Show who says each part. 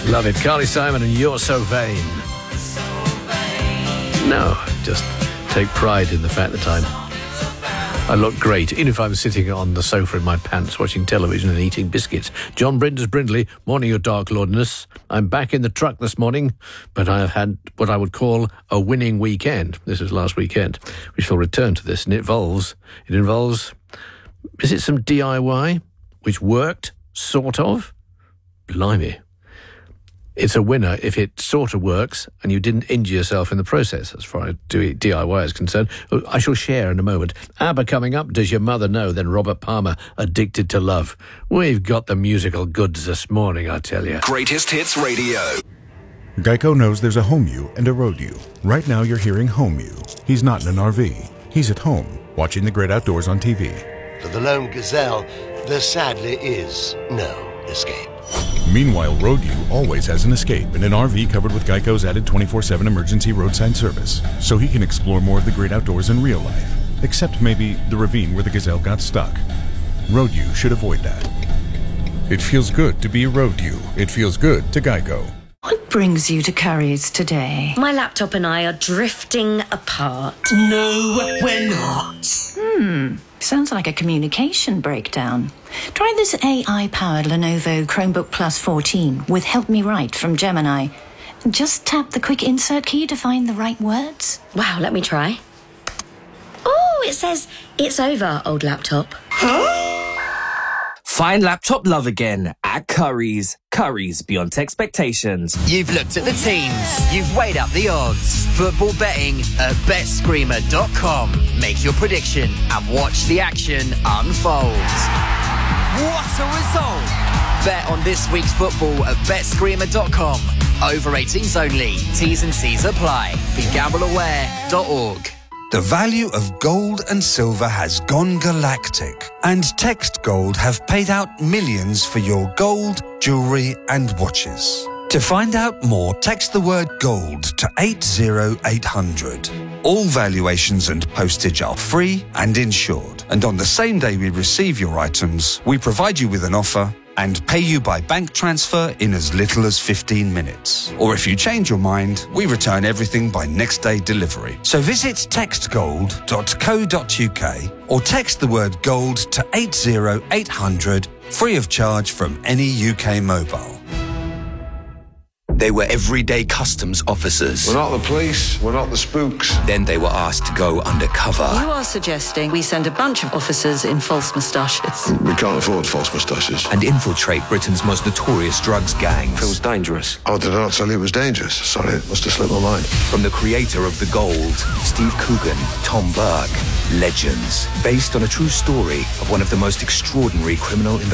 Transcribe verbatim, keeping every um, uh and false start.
Speaker 1: Love it. Carly Simon and You're So Vain. No, just take pride in the fact that I'm, I look great, even if I'm sitting on the sofa in my pants watching television and eating biscuits. John Brinders Brindley, morning, your dark lordness. I'm back in the truck this morning, but I have had what I would call a winning weekend. This was last weekend. We shall return to this, and it involves, it involves, is it some D I Y, which worked, sort of? Blimey. It's a winner if it sort of works and you didn't injure yourself in the process, as far as D I Y is concerned. I shall share in a moment. ABBA coming up. Does your mother know? Then Robert Palmer, Addicted to Love. We've got the musical goods this morning, I tell you.
Speaker 2: Greatest Hits Radio.
Speaker 3: Geico knows there's a home you and a road you. Right now you're hearing home you. He's not in an R V. He's at home, watching the great outdoors on T V.
Speaker 4: For the lone gazelle, there sadly is no escape.
Speaker 3: Meanwhile, Road U always has an escape in an R V covered with Geico's added twenty-four seven emergency roadside service, so he can explore more of the great outdoors in real life, except maybe the ravine where the gazelle got stuck. Road U should avoid that. It feels good to be Road U. It feels good to Geico.
Speaker 5: What brings you to Curry's today?
Speaker 6: My laptop and I are drifting apart.
Speaker 7: No, we're not.
Speaker 5: Hmm, sounds like a communication breakdown. Try this A I-powered Lenovo Chromebook Plus fourteen with Help Me Write from Gemini. Just tap the quick insert key to find the right words.
Speaker 6: Wow, let me try. Oh, it says, it's over, old laptop.
Speaker 7: Huh?
Speaker 8: Find laptop love again at Curry's. Curry's beyond expectations.
Speaker 9: You've looked at the teams. You've weighed up the odds. Football betting at bet screamer dot com. Make your prediction and watch the action unfold. What a result! Bet on this week's football at bet screamer dot com. Over eighteens only. T's and C's apply. Be gamble aware dot org.
Speaker 2: The value of gold and silver has gone galactic, and Text Gold have paid out millions for your gold, jewellery and watches. To find out more, text the word gold to eight zero eight hundred. All valuations and postage are free and insured, and on the same day we receive your items, we provide you with an offer and pay you by bank transfer in as little as fifteen minutes. Or if you change your mind, we return everything by next day delivery. So visit text gold dot co dot uk or text the word gold to eight zero eight hundred, free of charge from any U K mobile.
Speaker 10: They were everyday customs officers.
Speaker 11: We're not the police, we're not the spooks.
Speaker 10: Then they were asked to go undercover.
Speaker 12: You are suggesting we send a bunch of officers in false moustaches.
Speaker 11: We can't afford false moustaches.
Speaker 10: And infiltrate Britain's most notorious drugs gangs.
Speaker 11: Feels dangerous. Oh, did I not tell you it was dangerous? Sorry, it must have slipped my mind.
Speaker 10: From the creator of The Gold, Steve Coogan, Tom Burke, Legends. Based on a true story of one of the most extraordinary criminal